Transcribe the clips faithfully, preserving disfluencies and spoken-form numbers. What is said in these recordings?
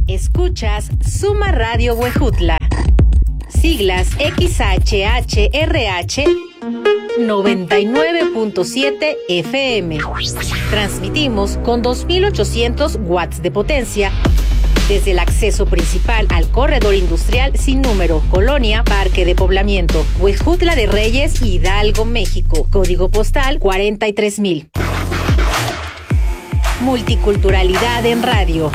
Escuchas Suma Radio Huejutla. Siglas X H H R H noventa y nueve punto siete F M. Transmitimos con dos mil ochocientos watts de potencia desde el acceso principal al corredor industrial sin número, Colonia Parque de Poblamiento, Huejutla de Reyes, Hidalgo, México. Código postal cuarenta y tres mil. Multiculturalidad en radio.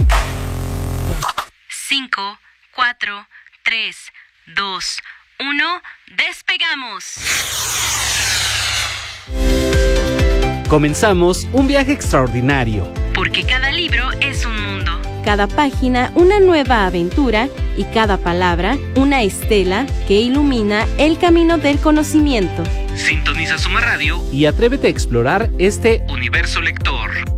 cinco, cuatro, tres, dos, uno, ¡despegamos! Comenzamos un viaje extraordinario. Porque cada libro es un mundo. Cada página una nueva aventura y cada palabra una estela que ilumina el camino del conocimiento. Sintoniza Suma Radio y atrévete a explorar este universo lector.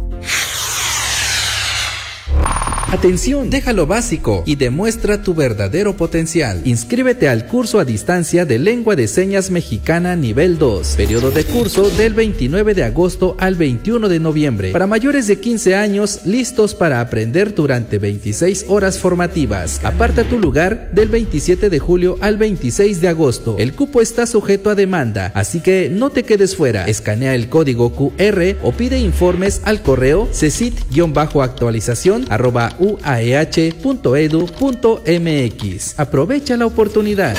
Atención, deja lo básico y demuestra tu verdadero potencial. Inscríbete al curso a distancia de Lengua de Señas Mexicana Nivel dos. Periodo de curso del veintinueve de agosto al veintiuno de noviembre. Para mayores de quince años, listos para aprender durante veintiséis horas formativas. Aparta tu lugar del veintisiete de julio al veintiséis de agosto. El cupo está sujeto a demanda, así que no te quedes fuera. Escanea el código Q R o pide informes al correo cesit-actualización arroba u a e hache punto e d u punto m x. Aprovecha la oportunidad.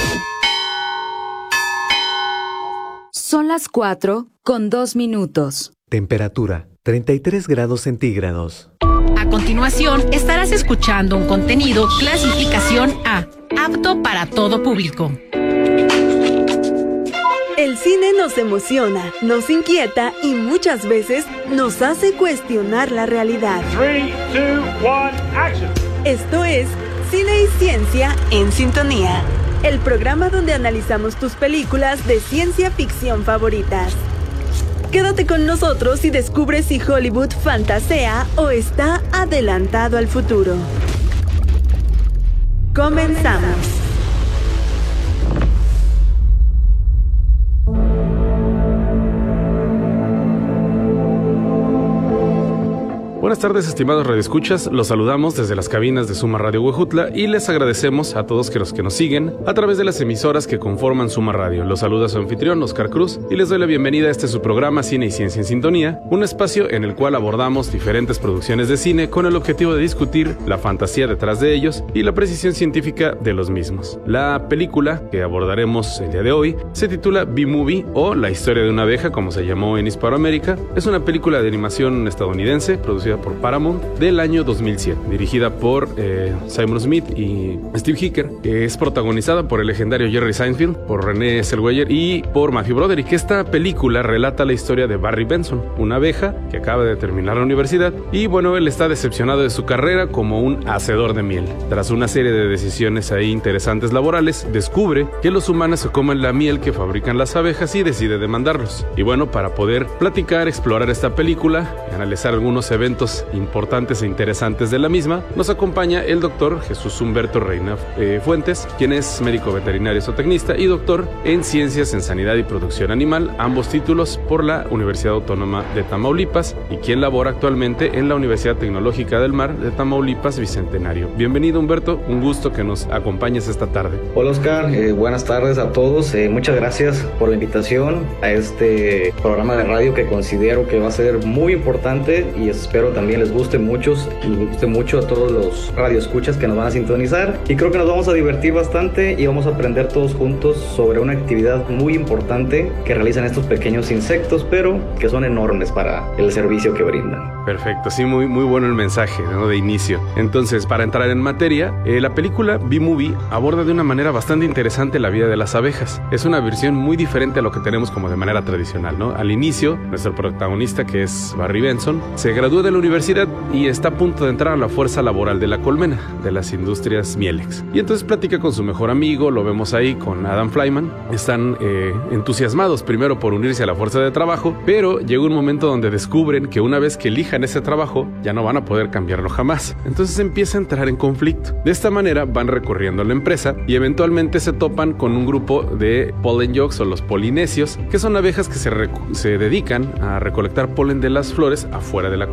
Son las cuatro con dos minutos. Temperatura treinta y tres grados centígrados. A continuación estarás escuchando un contenido clasificación A, apto para todo público. El cine nos emociona, nos inquieta y muchas veces nos hace cuestionar la realidad. tres, dos, uno, action. Esto es Cine y Ciencia en Sintonía, el programa donde analizamos tus películas de ciencia ficción favoritas. Quédate con nosotros y descubre si Hollywood fantasea o está adelantado al futuro. Comenzamos. Buenas tardes, estimados radioescuchas, los saludamos desde las cabinas de Suma Radio Huejutla y les agradecemos a todos los que nos siguen a través de las emisoras que conforman Suma Radio. Los saluda su anfitrión, Oscar Cruz, y les doy la bienvenida a este su programa Cine y Ciencia en Sintonía, un espacio en el cual abordamos diferentes producciones de cine con el objetivo de discutir la fantasía detrás de ellos y la precisión científica de los mismos. La película que abordaremos el día de hoy se titula B-Movie, o La historia de una abeja, como se llamó en Hispanoamérica. Es una película de animación estadounidense, producida por Paramount, del año dos mil siete, dirigida por eh, Simon Smith y Steve Hicker, que es protagonizada por el legendario Jerry Seinfeld, por Renée Zellweger y por Matthew Broderick. Esta película relata la historia de Barry Benson, una abeja que acaba de terminar la universidad y bueno, él está decepcionado de su carrera como un hacedor de miel. Tras una serie de decisiones ahí interesantes laborales, descubre que los humanos se comen la miel que fabrican las abejas y decide demandarlos. Y bueno, para poder platicar, explorar esta película y analizar algunos eventos importantes e interesantes de la misma, nos acompaña el doctor Jesús Humberto Reina eh, Fuentes, quien es médico veterinario zootecnista y doctor en Ciencias en Sanidad y Producción Animal, ambos títulos por la Universidad Autónoma de Tamaulipas, y quien labora actualmente en la Universidad Tecnológica del Mar de Tamaulipas Bicentenario. Bienvenido, Humberto, un gusto que nos acompañes esta tarde. Hola, Oscar, eh, buenas tardes a todos, eh, muchas gracias por la invitación a este programa de radio que considero que va a ser muy importante y espero también les guste muchos y les guste mucho a todos los radioescuchas que nos van a sintonizar, y creo que nos vamos a divertir bastante y vamos a aprender todos juntos sobre una actividad muy importante que realizan estos pequeños insectos, pero que son enormes para el servicio que brindan. Perfecto, sí, muy, muy bueno el mensaje, ¿no?, de inicio. Entonces, para entrar en materia, eh, la película B-Movie aborda de una manera bastante interesante la vida de las abejas. Es una versión muy diferente a lo que tenemos como de manera tradicional, ¿no? Al inicio, nuestro protagonista, que es Barry Benson, se graduó de la universidad y está a punto de entrar a la fuerza laboral de la colmena, de las industrias Mielex. Y entonces platica con su mejor amigo, lo vemos ahí con Adam Flyman. Están eh, entusiasmados primero por unirse a la fuerza de trabajo, pero llega un momento donde descubren que una vez que elijan ese trabajo, ya no van a poder cambiarlo jamás. Entonces empieza a entrar en conflicto. De esta manera van recorriendo la empresa y eventualmente se topan con un grupo de pollen jocks, o los polinesios, que son abejas que se, se dedican a recolectar polen de las flores afuera de la colmena.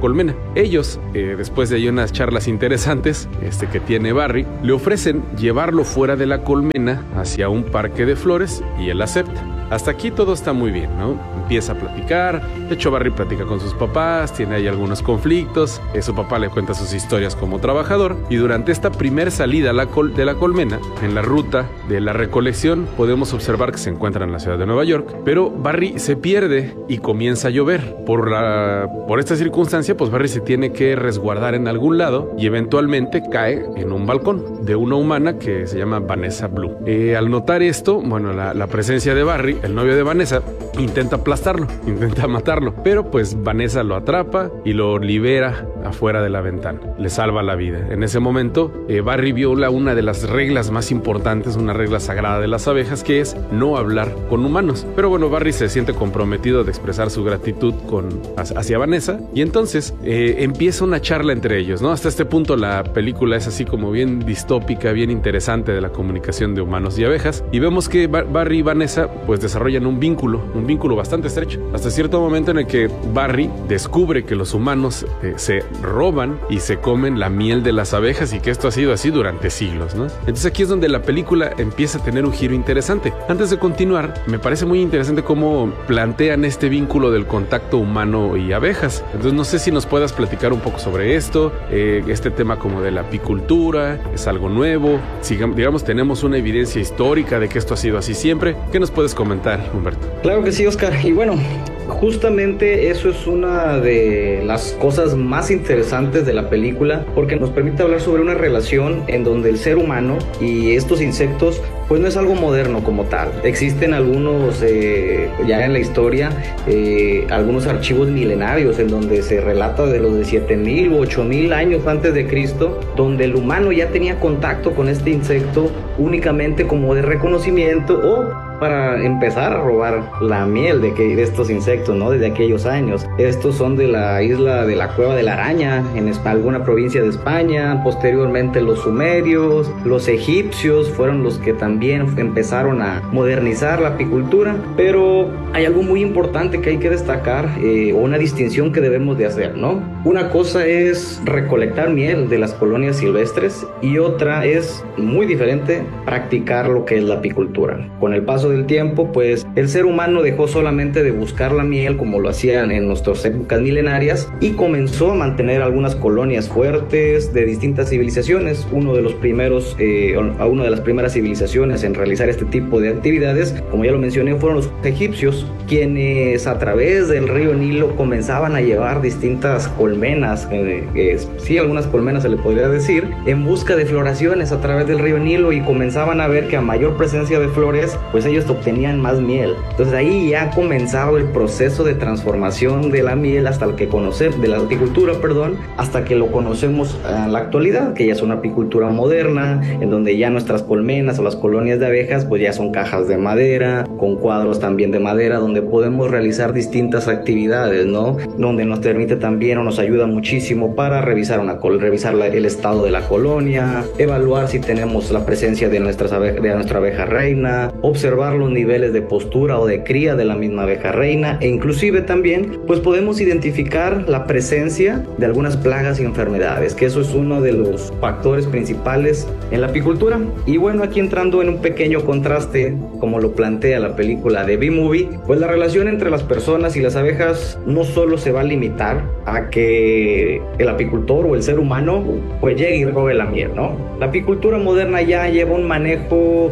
Ellos, eh, después de ahí unas charlas interesantes este, que tiene Barry, le ofrecen llevarlo fuera de la colmena hacia un parque de flores y él acepta. Hasta aquí todo está muy bien, ¿no? Empieza a platicar, de hecho Barry platica con sus papás, tiene ahí algunos conflictos, eh, su papá le cuenta sus historias como trabajador, y durante esta primer salida a la col- de la colmena, en la ruta de la recolección, podemos observar que se encuentran en la ciudad de Nueva York, pero Barry se pierde y comienza a llover. Por, la, por esta circunstancia, pues Barry se tiene que resguardar en algún lado y eventualmente cae en un balcón de una humana que se llama Vanessa Blue. Eh, al notar esto, bueno, la, la presencia de Barry, el novio de Vanessa, intenta aplastarlo, intenta matarlo, pero pues Vanessa lo atrapa y lo libera afuera de la ventana, le salva la vida. En ese momento, eh, Barry viola una de las reglas más importantes, una regla sagrada de las abejas, que es no hablar con humanos. Pero bueno, Barry se siente comprometido de expresar su gratitud con, hacia Vanessa, y entonces eh, empieza una charla entre ellos, ¿no? Hasta este punto la película es así como bien distópica, bien interesante de la comunicación de humanos y abejas, y vemos que Bar- Barry y Vanessa pues desarrollan un vínculo, un vínculo bastante estrecho, hasta cierto momento en el que Barry descubre que los humanos eh, se roban y se comen la miel de las abejas, y que esto ha sido así durante siglos, ¿no? Entonces aquí es donde la película empieza a tener un giro interesante. Antes de continuar, me parece muy interesante cómo plantean este vínculo del contacto humano y abejas. Entonces no sé si nos puedas platicar un poco sobre esto, eh, este tema como de la apicultura, es algo nuevo, si, digamos tenemos una evidencia histórica de que esto ha sido así siempre. ¿Qué nos puedes comentar, Humberto? Claro que sí, Oscar. Y bueno, justamente eso es una de las cosas más interesantes de la película, porque nos permite hablar sobre una relación en donde el ser humano y estos insectos pues no es algo moderno como tal. Existen algunos, eh, ya en la historia, eh, algunos archivos milenarios en donde se relata de los de siete mil u ocho mil años antes de Cristo, donde el humano ya tenía contacto con este insecto únicamente como de reconocimiento o para empezar a robar la miel de, que, de estos insectos, ¿no? Desde aquellos años. Estos son de la isla de la Cueva de la Araña, en Esp- alguna provincia de España. Posteriormente los sumerios, los egipcios fueron los que también empezaron a modernizar la apicultura. Pero hay algo muy importante que hay que destacar, eh, o una distinción que debemos de hacer, ¿no? Una cosa es recolectar miel de las colonias silvestres y otra es, muy diferente, practicar lo que es la apicultura. Con el paso del tiempo, pues el ser humano dejó solamente de buscar la miel como lo hacían en nuestras épocas milenarias y comenzó a mantener algunas colonias fuertes de distintas civilizaciones. Uno de los primeros, eh, una de las primeras civilizaciones en realizar este tipo de actividades, como ya lo mencioné, fueron los egipcios, quienes a través del río Nilo comenzaban a llevar distintas colmenas, eh, eh, sí, algunas colmenas se le podría decir, en busca de floraciones a través del río Nilo, y comenzaban a ver que a mayor presencia de flores, pues ellos obtenían más miel. Entonces ahí ya comenzaba el proceso de transformación de la miel hasta el que conocemos, de la apicultura, perdón, hasta que lo conocemos en la actualidad, que ya es una apicultura moderna, en donde ya nuestras colmenas o las colonias de abejas pues ya son cajas de madera, con cuadros también de madera, donde podemos realizar distintas actividades, ¿no? Donde nos permite también o nos ayuda muchísimo para revisar, una, revisar la, el estado de la colonia, evaluar si tenemos la presencia de, nuestras abe, de nuestra abeja reina, observar los niveles de postura o de cría de la misma abeja reina, e inclusive también pues podemos identificar la presencia de algunas plagas y enfermedades, que eso es uno de los factores principales en la apicultura. Y bueno, aquí entrando en un pequeño contraste, como lo plantea la película de B-Movie, pues la relación entre las personas y las abejas no solo se va a limitar a que el apicultor o el ser humano pues llegue y robe la miel, ¿no? La apicultura moderna ya lleva un manejo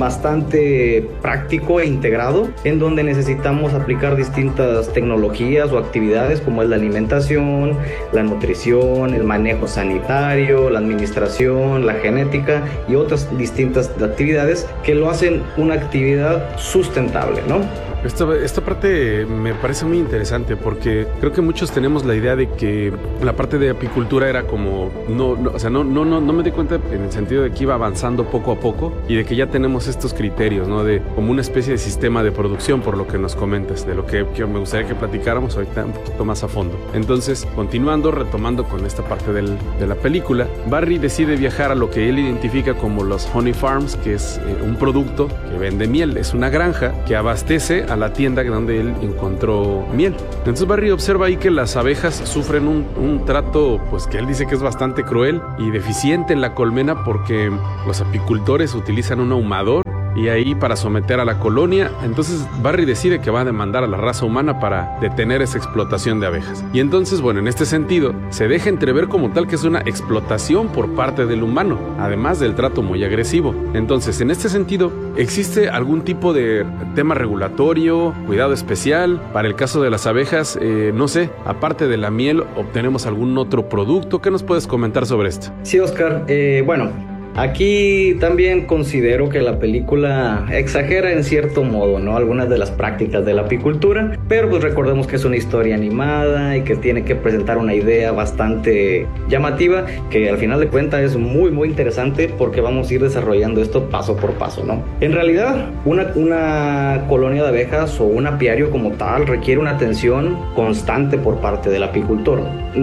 bastante práctico e integrado, en donde necesitamos aplicar distintas tecnologías o actividades como es la alimentación, la nutrición, el manejo sanitario, la administración, la genética y otras distintas actividades que lo hacen una actividad sustentable, ¿no? Esta, esta parte me parece muy interesante porque creo que muchos tenemos la idea de que la parte de apicultura era como, no, no o sea, no, no, no, no me di cuenta en el sentido de que iba avanzando poco a poco y de que ya tenemos estos criterios, ¿no? De como una especie de sistema de producción, por lo que nos comentas, de lo que, que me gustaría que platicáramos ahorita un poquito más a fondo. Entonces, continuando, retomando con esta parte del, de la película, Barry decide viajar a lo que él identifica como los Honey Farms, que es eh, un producto que vende miel. Es una granja que abastece a la tienda donde él encontró miel. Entonces Barry observa ahí que las abejas sufren un, un trato, pues que él dice que es bastante cruel y deficiente en la colmena, porque los apicultores utilizan un ahumador y ahí para someter a la colonia. Entonces Barry decide que va a demandar a la raza humana para detener esa explotación de abejas. Y entonces, bueno, en este sentido se deja entrever como tal que es una explotación por parte del humano, además del trato muy agresivo. Entonces, en este sentido, ¿existe algún tipo de tema regulatorio, cuidado especial para el caso de las abejas? Eh, no sé, aparte de la miel, ¿obtenemos algún otro producto? ¿Qué nos puedes comentar sobre esto? Sí, Oscar, eh, bueno, aquí también considero que la película exagera en cierto modo, ¿no? Algunas de las prácticas de la apicultura, pero pues recordemos que es una historia animada y que tiene que presentar una idea bastante llamativa, que al final de cuentas es muy muy interesante porque vamos a ir desarrollando esto paso por paso, ¿no? En realidad, una, una colonia de abejas o un apiario como tal requiere una atención constante por parte del apicultor.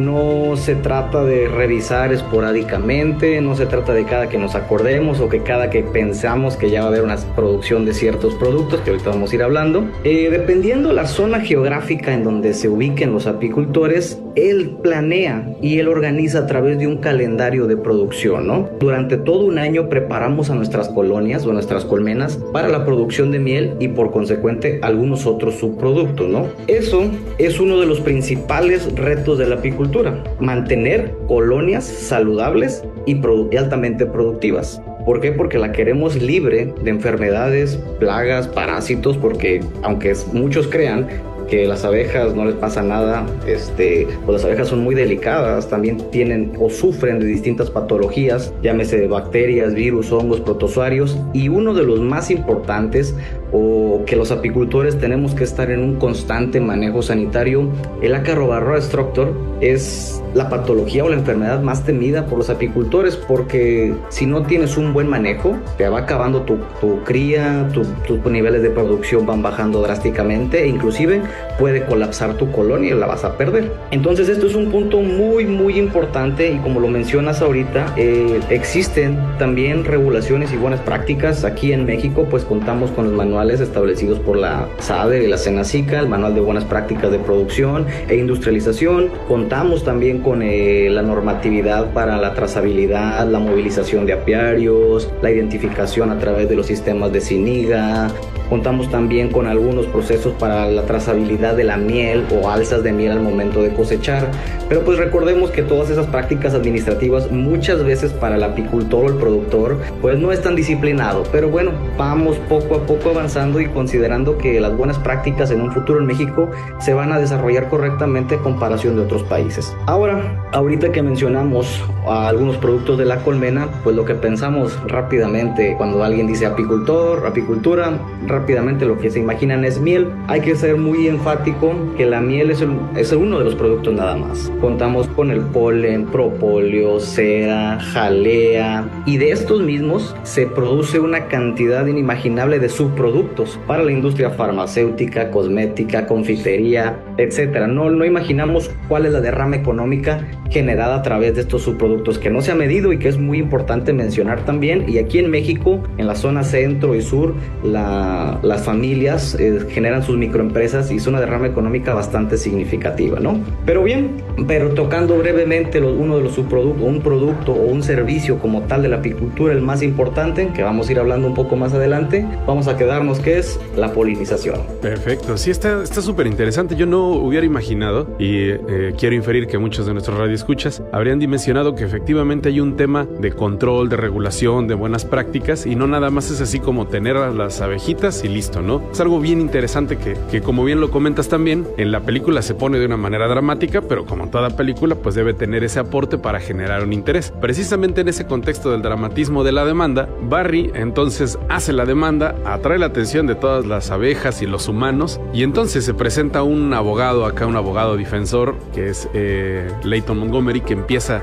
No se trata de revisar esporádicamente, no se trata de cada que nos acordemos o que cada que pensamos que ya va a haber una producción de ciertos productos, que ahorita vamos a ir hablando. Eh, dependiendo la zona geográfica en donde se ubiquen los apicultores, él planea y él organiza a través de un calendario de producción, ¿no? Durante todo un año preparamos a nuestras colonias o a nuestras colmenas para la producción de miel y por consecuente algunos otros subproductos, ¿no? Eso es uno de los principales retos de la apicultura, mantener colonias saludables y, produ- y altamente productivas. ¿Por qué? Porque la queremos libre de enfermedades, plagas, parásitos, porque aunque muchos crean que las abejas no les pasa nada, este, pues las abejas son muy delicadas, también tienen o sufren de distintas patologías, llámese bacterias, virus, hongos, protozoarios, y uno de los más importantes, o que los apicultores tenemos que estar en un constante manejo sanitario, el Ácaro Varroa Destructor es la patología o la enfermedad más temida por los apicultores, porque si no tienes un buen manejo, te va acabando tu, tu cría, tu, tus niveles de producción van bajando drásticamente e inclusive puede colapsar tu colonia y la vas a perder. Entonces esto es un punto muy muy importante y como lo mencionas ahorita, eh, existen también regulaciones y buenas prácticas. Aquí en México pues contamos con los manuales establecidos por la SADER y la SENACICA, el manual de buenas prácticas de producción e industrialización. Contamos también con eh, la normatividad para la trazabilidad, la movilización de apiarios, la identificación a través de los sistemas de SINIGA. Contamos también con algunos procesos para la trazabilidad de la miel o alzas de miel al momento de cosechar. Pero pues recordemos que todas esas prácticas administrativas muchas veces para el apicultor o el productor pues no es tan disciplinado. Pero bueno, vamos poco a poco avanzando y considerando que las buenas prácticas en un futuro en México se van a desarrollar correctamente en comparación de otros países. Ahora, ahorita que mencionamos a algunos productos de la colmena, pues lo que pensamos rápidamente cuando alguien dice apicultor, apicultura, rápidamente lo que se imaginan es miel. Hay que ser muy enfático que la miel es, el, es uno de los productos nada más. Contamos con el polen, propóleo, cera, jalea, y de estos mismos se produce una cantidad inimaginable de subproductos para la industria farmacéutica, cosmética, confitería, etcétera. No, no imaginamos cuál es la derrama económica generada a través de estos subproductos que no se ha medido y que es muy importante mencionar también. Y aquí en México, en la zona centro y sur, la, las familias eh, generan sus microempresas y es una derrama económica bastante significativa, ¿no? Pero bien, pero tocando brevemente lo, uno de los subproductos, un producto o un servicio como tal de la apicultura, el más importante, que vamos a ir hablando un poco más adelante, vamos a quedarnos que es la polinización. Perfecto, sí, está súper interesante. Yo no hubiera imaginado, y eh, quiero inferir que muchos de nuestros radioescuchas habrían dimensionado que efectivamente hay un tema de control, de regulación, de buenas prácticas, y no nada más es así como tener a las abejitas y listo, ¿no? Es algo bien interesante que, que como bien lo comentas también, en la película se pone de una manera dramática, pero como toda película, pues debe tener ese aporte para generar un interés. Precisamente en ese contexto del dramatismo de la demanda, Barry entonces hace la demanda, atrae la atención de todas las abejas y los humanos, y entonces se presenta un abogado acá, un abogado defensor, que es eh, Leighton Montgomery, que empieza muy agresivo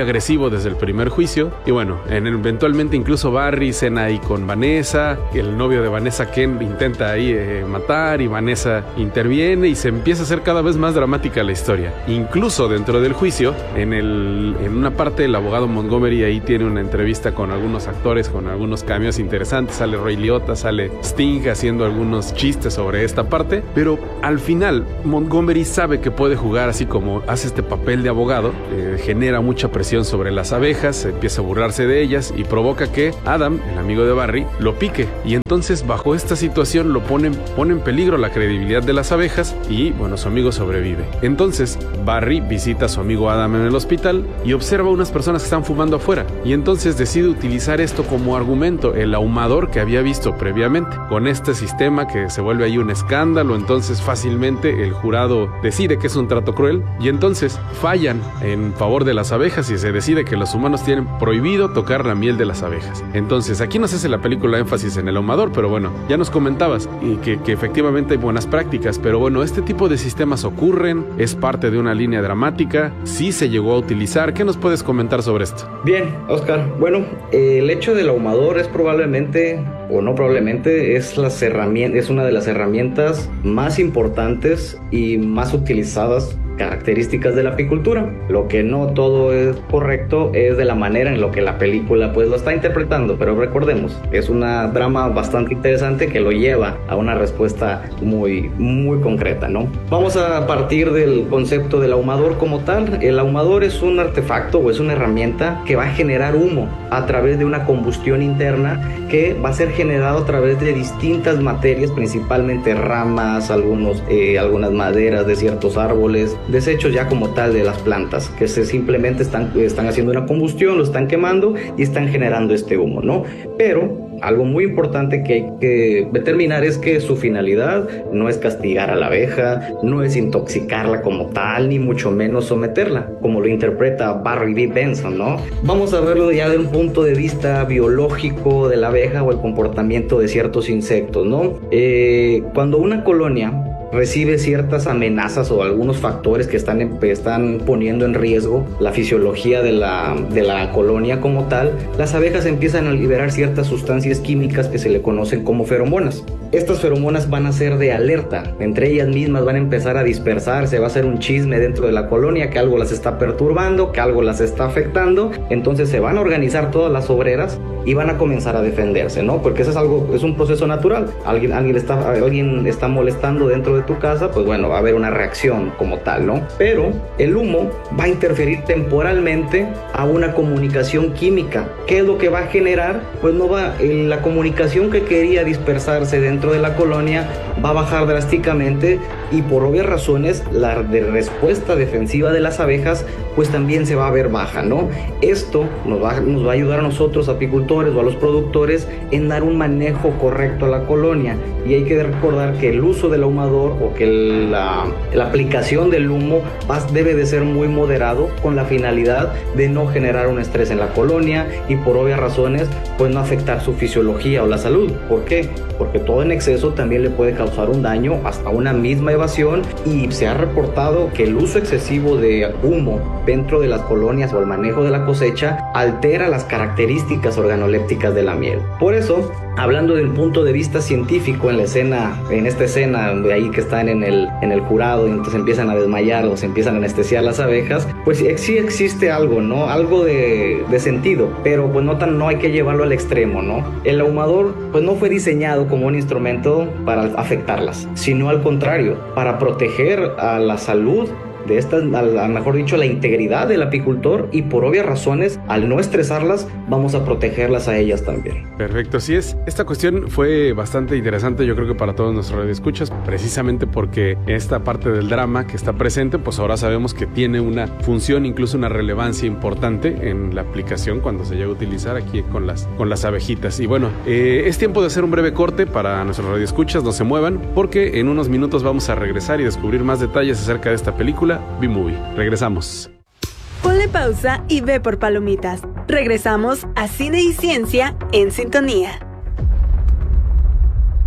agresivo desde el primer juicio. Y bueno, en, eventualmente incluso Barry cena ahí con Vanessa, el novio de Vanessa, Ken, intenta ahí eh, matar, y Vanessa interviene y se empieza a hacer cada vez más dramática la historia. Incluso dentro del juicio, en, el, en una parte el abogado Montgomery ahí tiene una entrevista con algunos actores, con algunos cameos interesantes, sale Ray Liotta, sale Sting haciendo algunos chistes sobre esta parte, pero al final Montgomery sabe que puede jugar así como hace este papel de abogado, eh, genera mucha presión sobre las abejas, empieza a burlarse de ellas y provoca que Adam, el amigo de Barry, lo pique, y entonces bajo esta situación lo pone, pone en peligro la credibilidad de las abejas y bueno, su amigo sobrevive. Entonces Barry visita a su amigo Adam en el hospital y observa a unas personas que están fumando afuera, y entonces decide utilizar esto como argumento, el ahumador que había visto previamente. Con este sistema que se vuelve ahí un escándalo, entonces fácilmente el jurado decide que es un trato cruel y entonces fallan en favor de las abejas y se decide que los humanos tienen prohibido tocar la miel de las abejas. Entonces aquí no se hace la película énfasis en el ahumador, pero bueno, ya nos comentabas y que, que efectivamente hay buenas prácticas, pero bueno, este tipo de sistemas ocurren, es parte de una línea dramática, sí se llegó a utilizar. ¿Qué nos puedes comentar sobre esto? Bien, Oscar, bueno, eh, el hecho del ahumador es probablemente, o no probablemente, es, las herramientas, es una de las herramientas más importantes y más utilizadas, características de la apicultura. Lo que no todo es correcto es de la manera en lo que la película pues lo está interpretando, pero recordemos, es una drama bastante interesante que lo lleva a una respuesta muy, muy concreta, ¿no? Vamos a partir del concepto del ahumador como tal. El ahumador es un artefacto o es una herramienta que va a generar humo a través de una combustión interna que va a ser generado a través de distintas materias, principalmente ramas, algunos, eh, algunas maderas de ciertos árboles, desechos ya como tal de las plantas, que se simplemente están, están haciendo una combustión, lo están quemando y están generando este humo, ¿no? Pero algo muy importante que hay que determinar es que su finalidad no es castigar a la abeja, no es intoxicarla como tal, ni mucho menos someterla, como lo interpreta Barry B. Benson, ¿no? Vamos a verlo ya de un punto de vista biológico de la abeja o el comportamiento de ciertos insectos, ¿no? Eh, cuando una colonia recibe ciertas amenazas o algunos factores que están, están poniendo en riesgo la fisiología de la, de la colonia como tal, las abejas empiezan a liberar ciertas sustancias químicas que se le conocen como feromonas. Estas feromonas van a ser de alerta, entre ellas mismas van a empezar a dispersarse, va a ser un chisme dentro de la colonia que algo las está perturbando, que algo las está afectando, entonces se van a organizar todas las obreras y van a comenzar a defenderse, ¿no? Porque eso es algo, es un proceso natural. Alguien, alguien, está, alguien está molestando dentro de tu casa, pues bueno, va a haber una reacción como tal, ¿no? Pero el humo va a interferir temporalmente a una comunicación química. ¿Qué es lo que va a generar? Pues no va, la comunicación que quería dispersarse dentro de la colonia va a bajar drásticamente y por obvias razones la de respuesta defensiva de las abejas pues también se va a ver baja, ¿no? Esto nos va, nos va a ayudar a nosotros apicultores o a los productores en dar un manejo correcto a la colonia, y hay que recordar que el uso del ahumador o que la, la aplicación del humo va, debe de ser muy moderado con la finalidad de no generar un estrés en la colonia y por obvias razones pues no afectar su fisiología o la salud. ¿Por qué? Porque todo en exceso también le puede causar un daño hasta una misma evasión, y se ha reportado que el uso excesivo de humo dentro de las colonias o el manejo de la cosecha altera las características organolépticas de la miel. Por eso, hablando del punto de vista científico en la escena, en esta escena de ahí que están en el, en el jurado y entonces empiezan a desmayar o se empiezan a anestesiar las abejas, pues sí existe algo, ¿no? Algo de, de sentido, pero pues no, tan, no hay que llevarlo al extremo, ¿no? El ahumador pues no fue diseñado como un instrumento para afectarlas, sino al contrario, para proteger a la salud de estas, a, a mejor dicho, la integridad del apicultor, y por obvias razones, al no estresarlas, vamos a protegerlas a ellas también. Perfecto, así es. Esta cuestión fue bastante interesante, yo creo que para todos nuestros radioescuchas, precisamente porque esta parte del drama que está presente, pues ahora sabemos que tiene una función, incluso una relevancia importante en la aplicación cuando se llega a utilizar aquí con las, con las abejitas. Y bueno, eh, es tiempo de hacer un breve corte para nuestros radioescuchas, no se muevan, porque en unos minutos vamos a regresar y descubrir más detalles acerca de esta película B-Movie. Regresamos. Ponle pausa y ve por palomitas. Regresamos a Cine y Ciencia en Sintonía.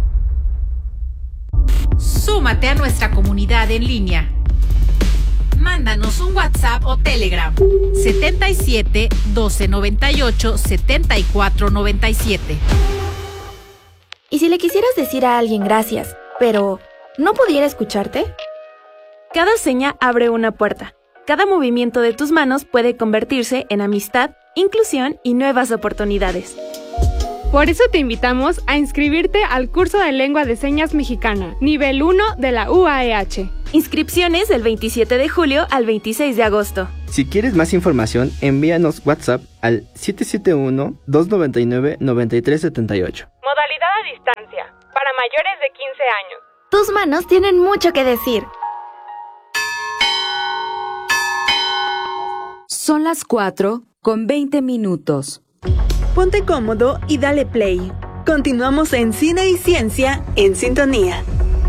Súmate a nuestra comunidad en línea. Mándanos un WhatsApp o Telegram setenta y siete, doce noventa y ocho, setenta y cuatro noventa y siete. ¿Y si le quisieras decir a alguien gracias, pero no pudiera escucharte? Cada seña abre una puerta. Cada movimiento de tus manos puede convertirse en amistad, inclusión y nuevas oportunidades. Por eso te invitamos a inscribirte al curso de Lengua de Señas Mexicana, nivel uno de la U A E H. Inscripciones del veintisiete de julio al veintiséis de agosto. Si quieres más información, envíanos WhatsApp al siete siete uno, dos nueve nueve, nueve tres siete ocho. Modalidad a distancia, para mayores de quince años. Tus manos tienen mucho que decir. Son las cuatro con veinte minutos. Ponte cómodo y dale play. Continuamos en Cine y Ciencia en Sintonía.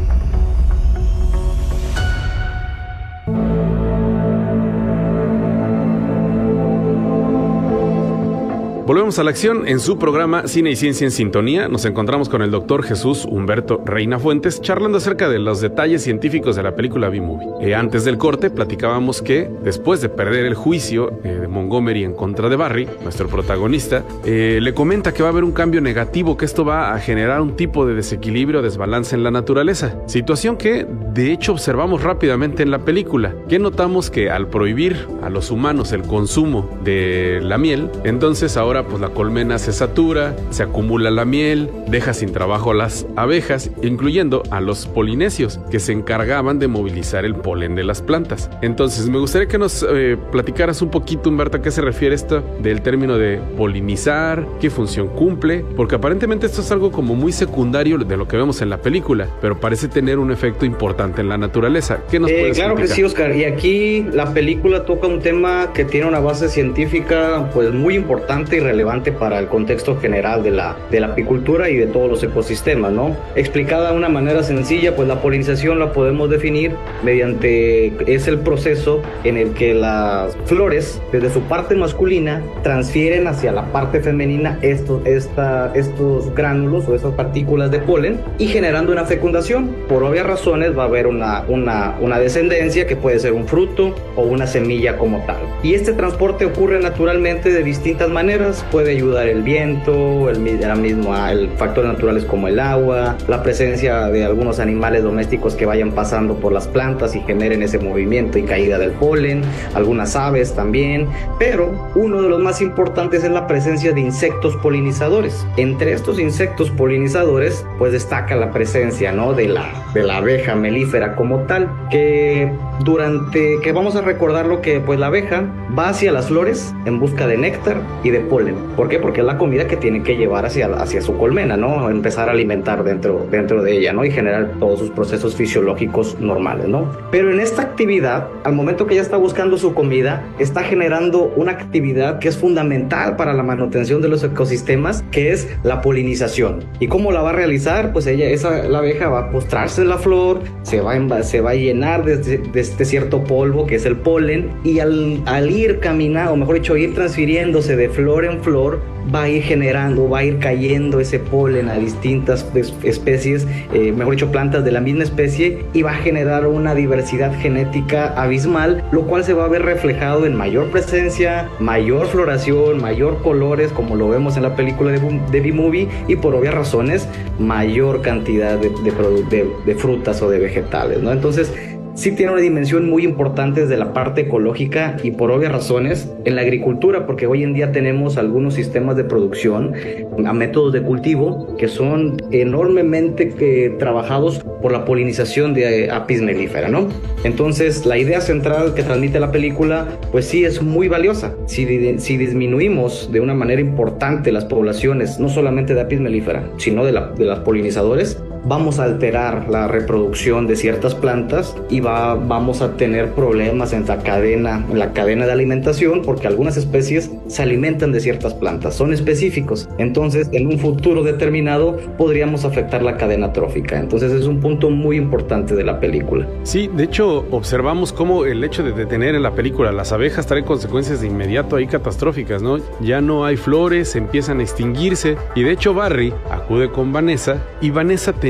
Volvemos a la acción en su programa Cine y Ciencia en Sintonía. Nos encontramos con el doctor Jesús Humberto Reina Fuentes charlando acerca de los detalles científicos de la película B-Movie. Eh, antes del corte platicábamos que después de perder el juicio eh, de Montgomery en contra de Barry, nuestro protagonista, eh, le comenta que va a haber un cambio negativo, que esto va a generar un tipo de desequilibrio, desbalance en la naturaleza. Situación que de hecho observamos rápidamente en la película, que notamos que al prohibir a los humanos el consumo de la miel, entonces ahora pues la colmena se satura, se acumula la miel, deja sin trabajo a las abejas, incluyendo a los polinesios, que se encargaban de movilizar el polen de las plantas. Entonces me gustaría que nos eh, platicaras un poquito, Humberto, a qué se refiere esto del término de polinizar, qué función cumple, porque aparentemente esto es algo como muy secundario de lo que vemos en la película, pero parece tener un efecto importante en la naturaleza. ¿Qué nos eh, puedes Claro explicar? que sí, Oscar, y aquí la película toca un tema que tiene una base científica pues muy importante y relevante para el contexto general de la, de la apicultura y de todos los ecosistemas, ¿no? Explicada de una manera sencilla, pues la polinización la podemos definir mediante, es el proceso en el que las flores, desde su parte masculina, transfieren hacia la parte femenina estos, esta, estos gránulos o esas partículas de polen y generando una fecundación. Por obvias razones va a haber una, una, una descendencia que puede ser un fruto o una semilla como tal. Y este transporte ocurre naturalmente de distintas maneras. Puede ayudar el viento, el, la misma, el factores naturales como el agua, la presencia de algunos animales domésticos que vayan pasando por las plantas y generen ese movimiento y caída del polen, algunas aves también, pero uno de los más importantes es la presencia de insectos polinizadores. Entre estos insectos polinizadores, pues destaca la presencia, ¿no?, de la, de la abeja melífera como tal, que durante, que vamos a recordar lo que, pues la abeja va hacia las flores en busca de néctar y de polen. ¿Por qué? Porque es la comida que tiene que llevar hacia, hacia su colmena, ¿no? Empezar a alimentar dentro, dentro de ella, ¿no? Y generar todos sus procesos fisiológicos normales, ¿no? Pero en esta actividad, al momento que ella está buscando su comida, está generando una actividad que es fundamental para la manutención de los ecosistemas, que es la polinización. ¿Y cómo la va a realizar? Pues ella, esa, la abeja va a postrarse en la flor, se va a, se va a llenar de, de, de este cierto polvo, que es el polen, y al, al ir caminando, o mejor dicho, ir transfiriéndose de flor en flor, va a ir generando, va a ir cayendo ese polen a distintas especies, eh, mejor dicho, plantas de la misma especie, y va a generar una diversidad genética abismal, lo cual se va a ver reflejado en mayor presencia, mayor floración, mayor colores, como lo vemos en la película de, de B-Movie, y por obvias razones, mayor cantidad de, de, de, de frutas o de vegetales, ¿no? Entonces, sí tiene una dimensión muy importante desde la parte ecológica y por obvias razones en la agricultura, porque hoy en día tenemos algunos sistemas de producción a métodos de cultivo que son enormemente eh, trabajados por la polinización de apis mellifera, ¿no? Entonces la idea central que transmite la película pues sí es muy valiosa. Si, si disminuimos de una manera importante las poblaciones, no solamente de apis mellifera, sino de, la, de las polinizadores, vamos a alterar la reproducción de ciertas plantas y va, vamos a tener problemas en la cadena, en la cadena de alimentación, porque algunas especies se alimentan de ciertas plantas, son específicos. Entonces, en un futuro determinado podríamos afectar la cadena trófica. Entonces, es un punto muy importante de la película. Sí, de hecho, observamos cómo el hecho de detener en la película las abejas trae consecuencias de inmediato ahí catastróficas, ¿no? Ya no hay flores, empiezan a extinguirse, y de hecho Barry acude con Vanessa, y Vanessa tenía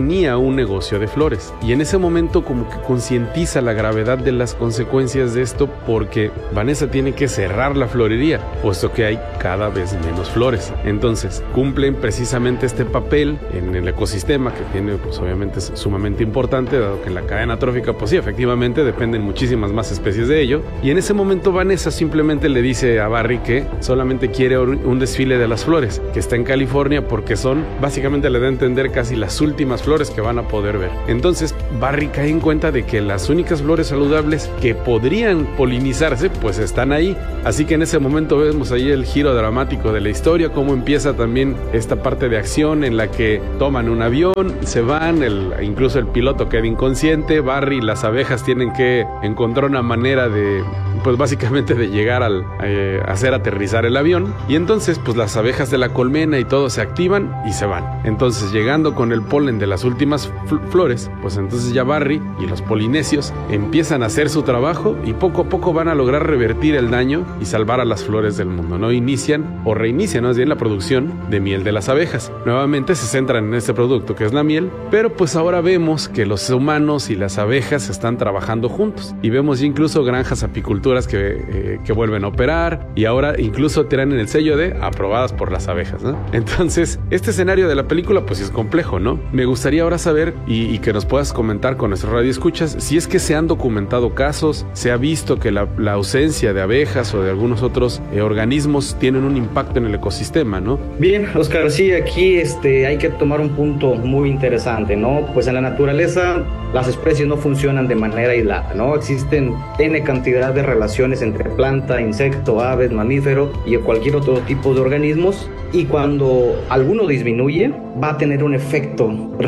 tenía un negocio de flores. Y en ese momento como que concientiza la gravedad de las consecuencias de esto, porque Vanessa tiene que cerrar la florería, puesto que hay cada vez menos flores. Entonces cumplen precisamente este papel en el ecosistema, que tiene pues obviamente es sumamente importante, dado que en la cadena trófica pues sí, efectivamente dependen muchísimas más especies de ello. Y en ese momento Vanessa simplemente le dice a Barry que solamente quiere un desfile de las flores, que está en California, porque son, básicamente le da a entender, casi las últimas flores que van a poder ver. Entonces Barry cae en cuenta de que las únicas flores saludables que podrían polinizarse pues están ahí. Así que en ese momento vemos ahí el giro dramático de la historia, cómo empieza también esta parte de acción en la que toman un avión, se van, el, incluso el piloto queda inconsciente, Barry y las abejas tienen que encontrar una manera de, pues básicamente de llegar al eh, hacer aterrizar el avión. Y entonces pues las abejas de la colmena y todo se activan y se van. Entonces llegando con el polen de las últimas fl- flores, pues entonces ya Barry y los polinesios empiezan a hacer su trabajo y poco a poco van a lograr revertir el daño y salvar a las flores del mundo, ¿no? Inician o reinician más bien la producción de miel de las abejas. Nuevamente se centran en este producto que es la miel, pero pues ahora vemos que los humanos y las abejas están trabajando juntos y vemos ya incluso granjas apiculturas que, eh, que vuelven a operar y ahora incluso tienen el sello de aprobadas por las abejas, ¿no? Entonces este escenario de la película pues es complejo, ¿no? Me gustaría ahora saber y, y que nos puedas comentar con nuestros radioescuchas si es que se han documentado casos, se ha visto que la, la ausencia de abejas o de algunos otros eh, organismos tienen un impacto en el ecosistema, ¿no? Bien, Oscar, sí, aquí este, hay que tomar un punto muy interesante, ¿no? Pues en la naturaleza las especies no funcionan de manera aislada, ¿no? Existen N cantidad de relaciones entre planta, insecto, aves, mamífero y cualquier otro tipo de organismos, y cuando alguno disminuye va a tener un efecto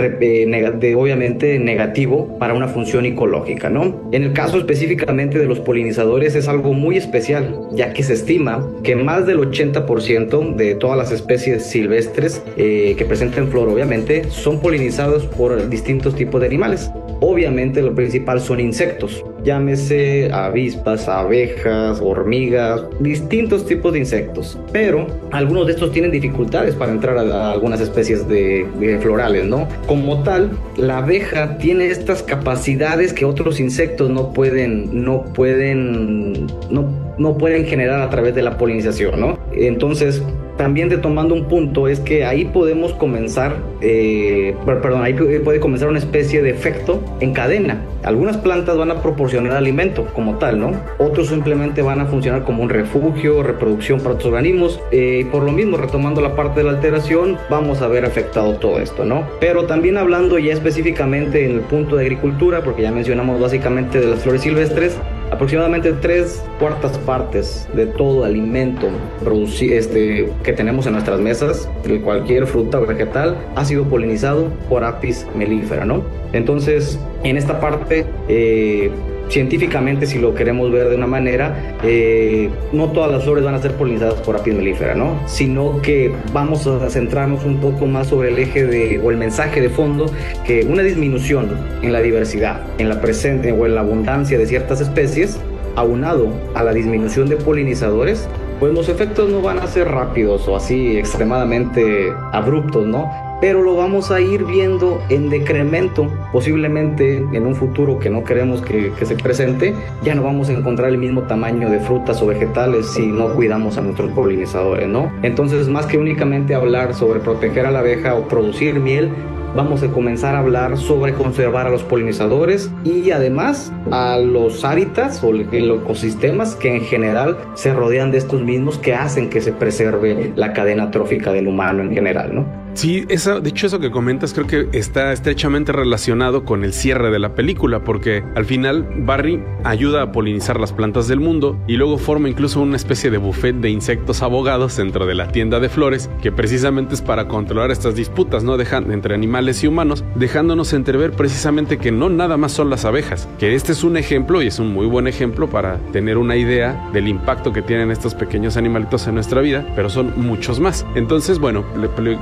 de, obviamente negativo para una función ecológica, ¿no? En el caso específicamente de los polinizadores es algo muy especial, ya que se estima que más del ochenta por ciento de todas las especies silvestres eh, que presentan flor, obviamente, son polinizados por distintos tipos de animales. Obviamente lo principal son insectos, llámese avispas, abejas, hormigas, distintos tipos de insectos, pero algunos de estos tienen dificultades para entrar a, a algunas especies de, de florales, ¿no? Como tal, la abeja tiene estas capacidades que otros insectos no pueden, no pueden, no, no pueden generar a través de la polinización, ¿no? Entonces, también retomando un punto, es que ahí podemos comenzar, eh, perdón, ahí puede comenzar una especie de efecto en cadena. Algunas plantas van a proporcionar alimento como tal, ¿no? Otros simplemente van a funcionar como un refugio, reproducción para otros organismos. Eh, por lo mismo, retomando la parte de la alteración, vamos a ver afectado todo esto, ¿no? Pero también hablando ya específicamente en el punto de agricultura, porque ya mencionamos básicamente de las flores silvestres, aproximadamente tres cuartas partes de todo alimento produci- este, que tenemos en nuestras mesas, de cualquier fruta o vegetal, ha sido polinizado por Apis mellifera, ¿no? Entonces, en esta parte, eh, científicamente, si lo queremos ver de una manera, eh, no todas las flores van a ser polinizadas por Apis mellifera, ¿no? Sino que vamos a centrarnos un poco más sobre el eje de, o el mensaje de fondo, que una disminución en la diversidad, en la presente o en la abundancia de ciertas especies, aunado a la disminución de polinizadores, pues los efectos no van a ser rápidos o así extremadamente abruptos, ¿no? Pero lo vamos a ir viendo en decremento, posiblemente en un futuro que no queremos que, que se presente, ya no vamos a encontrar el mismo tamaño de frutas o vegetales si no cuidamos a nuestros polinizadores, ¿no? Entonces, más que únicamente hablar sobre proteger a la abeja o producir miel, vamos a comenzar a hablar sobre conservar a los polinizadores y además a los hábitats o los ecosistemas que en general se rodean de estos mismos, que hacen que se preserve la cadena trófica del humano en general, ¿no? Sí, esa, de hecho eso que comentas creo que está estrechamente relacionado con el cierre de la película, porque al final Barry ayuda a polinizar las plantas del mundo y luego forma incluso una especie de buffet de insectos abogados dentro de la tienda de flores, que precisamente es para controlar estas disputas, ¿no? Dejan, entre animales y humanos, dejándonos entrever precisamente que no nada más son las abejas, que este es un ejemplo y es un muy buen ejemplo para tener una idea del impacto que tienen estos pequeños animalitos en nuestra vida, pero son muchos más. Entonces, bueno, precisamente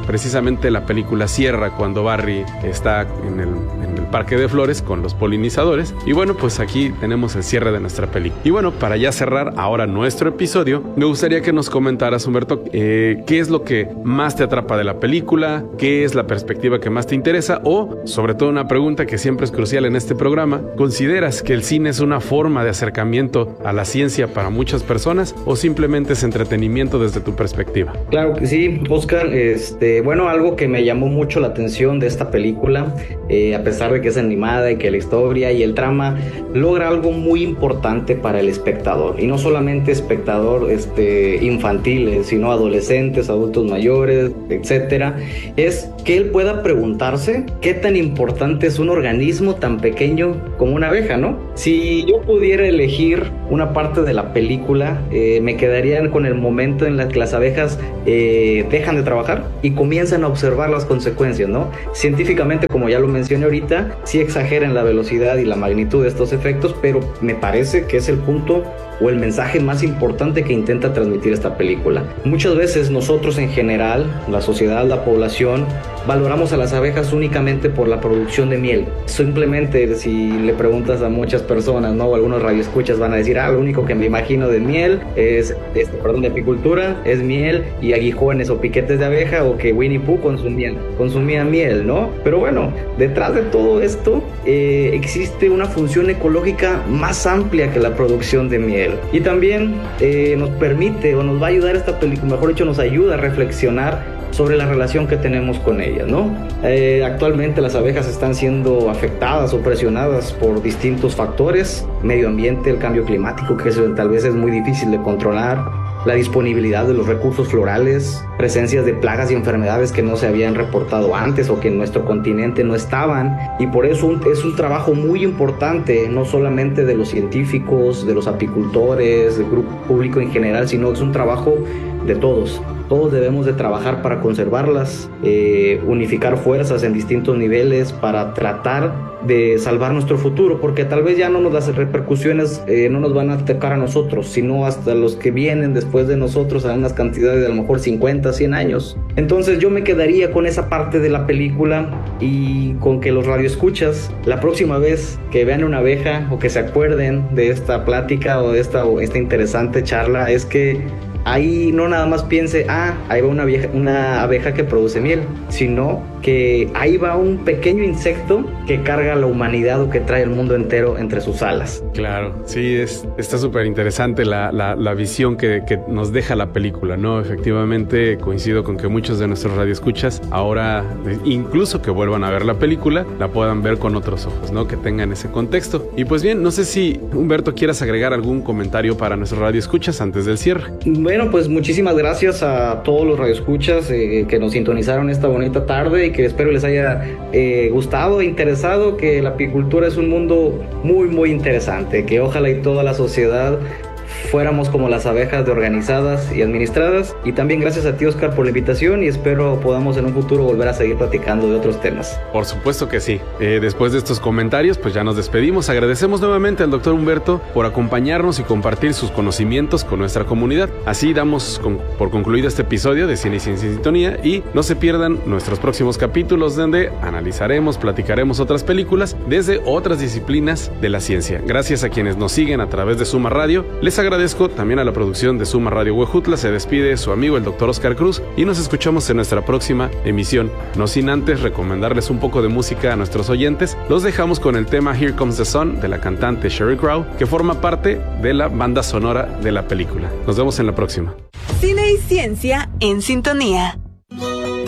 inmediatamente la película cierra cuando Barry está en el, en el parque de flores con los polinizadores. Y bueno, pues aquí tenemos el cierre de nuestra película. Y bueno, para ya cerrar ahora nuestro episodio, me gustaría que nos comentaras, Humberto, eh, qué es lo que más te atrapa de la película, qué es la perspectiva que más te interesa, o sobre todo una pregunta que siempre es crucial en este programa: ¿consideras que el cine es una forma de acercamiento a la ciencia para muchas personas o simplemente es entretenimiento desde tu perspectiva? Claro que sí, Oscar. Este, bueno, algo que me llamó mucho la atención de esta película, eh, a pesar de que es animada y que la historia y el trama logra algo muy importante para el espectador, y no solamente espectador este, infantil, sino adolescentes, adultos mayores, etcétera, es que él pueda preguntarse qué tan importante es un organismo tan pequeño como una abeja, ¿no? Si yo pudiera elegir una parte de la película, eh, me quedaría con el momento en el que las abejas eh, dejan de trabajar y comienzan a observar las consecuencias, ¿no? Científicamente, como ya lo mencioné ahorita, sí exageran la velocidad y la magnitud de estos efectos, pero me parece que es el punto o el mensaje más importante que intenta transmitir esta película. Muchas veces nosotros en general, la sociedad, la población, valoramos a las abejas únicamente por la producción de miel. Simplemente, si le preguntas a muchas personas, ¿no?, o algunos radioescuchas van a decir: ah, lo único que me imagino de miel es, este, perdón, de apicultura, es miel y aguijones o piquetes de abeja, o que Winnie Pooh consumía, consumía miel, ¿no? Pero bueno, detrás de todo esto eh, existe una función ecológica más amplia que la producción de miel. Y también eh, nos permite, o nos va a ayudar esta película, mejor dicho, nos ayuda a reflexionar sobre la relación que tenemos con ellas, ¿no? Eh, actualmente las abejas están siendo afectadas o presionadas por distintos factores: medio ambiente, el cambio climático, que eso tal vez es muy difícil de controlar, la disponibilidad de los recursos florales, presencias de plagas y enfermedades que no se habían reportado antes o que en nuestro continente no estaban, y por eso un, es un trabajo muy importante, no solamente de los científicos, de los apicultores, del grupo público en general, sino es un trabajo de todos. Todos debemos de trabajar para conservarlas, eh, unificar fuerzas en distintos niveles para tratar de salvar nuestro futuro, porque tal vez ya no nos las repercusiones eh, no nos van a tocar a nosotros, sino hasta los que vienen después de nosotros, a unas cantidades de a lo mejor cincuenta, cien años. Entonces yo me quedaría con esa parte de la película y con que los radioescuchas, la próxima vez que vean una abeja o que se acuerden de esta plática o de esta, o esta interesante charla, es que ahí no nada más piense: ah, ahí va una, vieja, una abeja que produce miel, sino que ahí va un pequeño insecto que carga a la humanidad o que trae el mundo entero entre sus alas. Claro, sí, es, está súper interesante la, la, la visión que, que nos deja la película, ¿no? Efectivamente, coincido con que muchos de nuestros radioescuchas ahora, incluso que vuelvan a ver la película, la puedan ver con otros ojos, ¿no? Que tengan ese contexto. Y pues bien, no sé si, Humberto, quieras agregar algún comentario para nuestros radioescuchas antes del cierre. Bueno, pues muchísimas gracias a todos los radioescuchas eh, que nos sintonizaron esta bonita tarde, y que espero les haya eh, gustado e interesado, que la apicultura es un mundo muy muy interesante, que ojalá y toda la sociedad fuéramos como las abejas, de organizadas y administradas. Y también gracias a ti, Oscar, por la invitación, y espero podamos en un futuro volver a seguir platicando de otros temas. Por supuesto que sí. Eh, después de estos comentarios, pues ya nos despedimos. Agradecemos nuevamente al doctor Humberto por acompañarnos y compartir sus conocimientos con nuestra comunidad. Así damos con, por concluido este episodio de Cine y Ciencia en Sintonía, y no se pierdan nuestros próximos capítulos donde analizaremos, platicaremos otras películas desde otras disciplinas de la ciencia. Gracias a quienes nos siguen a través de Suma Radio. Les agradezco también a la producción de Suma Radio Huejutla. Se despide su amigo el doctor Oscar Cruz, y nos escuchamos en nuestra próxima emisión. No sin antes recomendarles un poco de música a nuestros oyentes. Los dejamos con el tema Here Comes the Sun de la cantante Sheryl Crow, que forma parte de la banda sonora de la película. Nos vemos en la próxima. Cine y ciencia en sintonía.